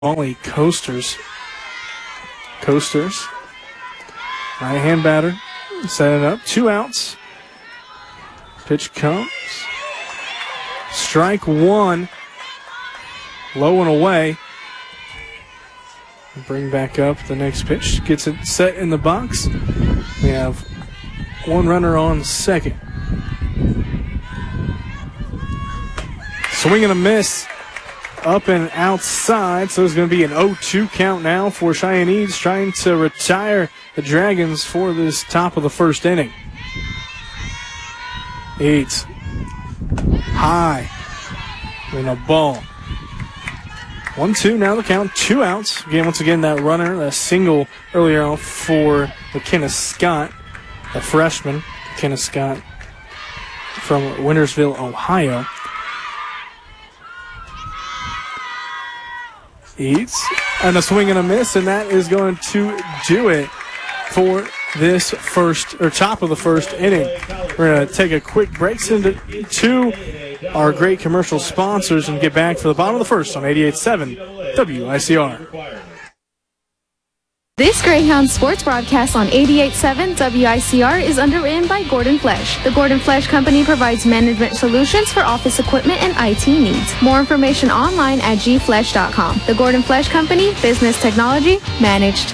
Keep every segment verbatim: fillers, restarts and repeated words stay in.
Molly Coasters. Coasters. Right hand batter. Set it up. Two outs. Pitch comes. Strike one. Low and away. Bring back up the next pitch. Gets it set in the box. We have one runner on second. Swing and a miss. Up and outside, so it's going to be an oh two count now for Cheyenne Eads, trying to retire the Dragons for this top of the first inning. Eads high and a ball. one two now the count, two outs. Again, once again, that runner, a single earlier on for McKenna Scott, a freshman, McKenna Scott from Wintersville, Ohio. Eats and a swing and a miss, and that is going to do it for this first or top of the first inning. We're going to take a quick break, send it to our great commercial sponsors, and get back for the bottom of the first on eighty-eight point seven W I C R. This Greyhound sports broadcast on eighty-eight point seven W I C R is underwritten by Gordon Flesch. The Gordon Flesch Company provides management solutions for office equipment and I T needs. More information online at g flesch dot com. The Gordon Flesch Company, business technology managed.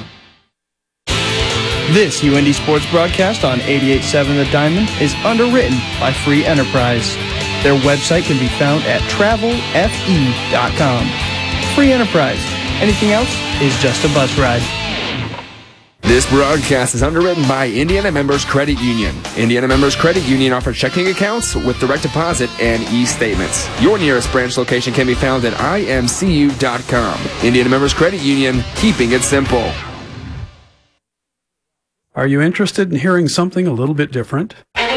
This U N D sports broadcast on eighty-eight point seven The Diamond is underwritten by Free Enterprise. Their website can be found at travel f e dot com. Free Enterprise. Anything else is just a bus ride. This broadcast is underwritten by Indiana Members Credit Union. Indiana Members Credit Union offers checking accounts with direct deposit and e-statements. Your nearest branch location can be found at i m c u dot com. Indiana Members Credit Union, keeping it simple. Are you interested in hearing something a little bit different?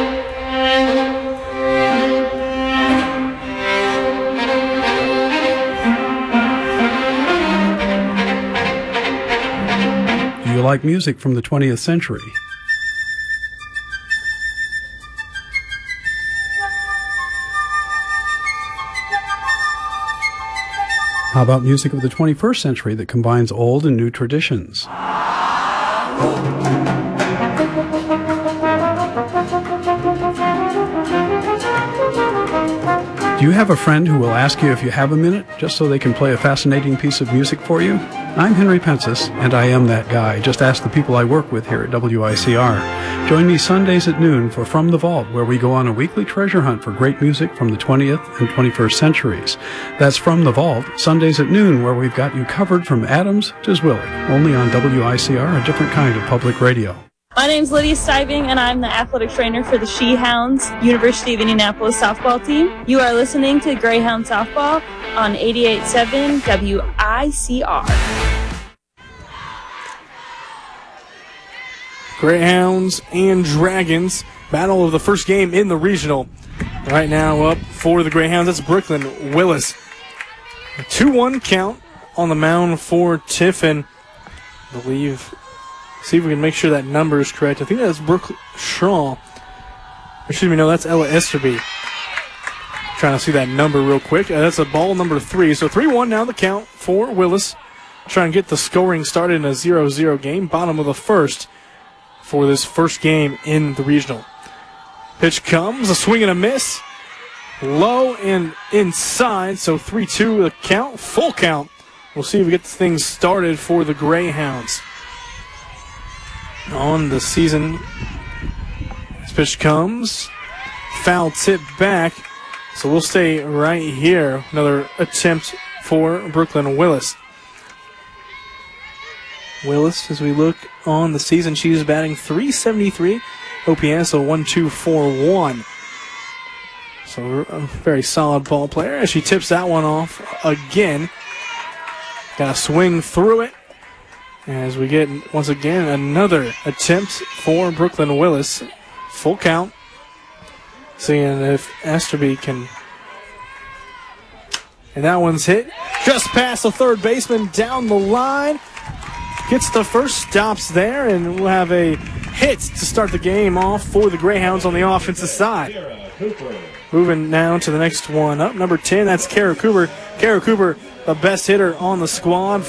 Do you like music from the twentieth century? How about music of the twenty-first century that combines old and new traditions? Do you have a friend who will ask you if you have a minute, just so they can play a fascinating piece of music for you? I'm Henry Pensis, and I am that guy. Just ask the people I work with here at W I C R. Join me Sundays at noon for From the Vault, where we go on a weekly treasure hunt for great music from the twentieth and twenty-first centuries. That's From the Vault, Sundays at noon, where we've got you covered from Adams to Zwillig, only on W I C R, a different kind of public radio. My name's Lydia Stiving, and I'm the athletic trainer for the She-Hounds University of Indianapolis softball team. You are listening to Greyhound Softball on eighty-eight point seven W I C R. Greyhounds and Dragons, battle of the first game in the regional. Right now up for the Greyhounds, that's Brooklyn Willis. A two one count on the mound for Tiffin. I believe... See if we can make sure that number is correct. I think that's Brooke Shaw. Excuse me, no, that's Ella Esterby. Trying to see that number real quick. Uh, that's a ball number three. So three one now the count for Willis. Trying to get the scoring started in a zero zero game. Bottom of the first for this first game in the regional. Pitch comes, a swing and a miss. Low and inside, so three two the count, full count. We'll see if we get things started for the Greyhounds. On the season, this pitch comes, foul tip back, so we'll stay right here. Another attempt for Brooklyn Willis. Willis, as we look on the season, she's batting three seventy-three, O P S, so one two four one. So a very solid ball player as she tips that one off again. Got to swing through it. As we get, once again, another attempt for Brooklyn Willis. Full count. Seeing if Esterby can... And that one's hit. Just past the third baseman, down the line. Gets the first, stops there, and we'll have a hit to start the game off for the Greyhounds on the offensive side. Moving now to the next one up. Number ten, that's Kara Cooper. Kara Cooper the best hitter on the squad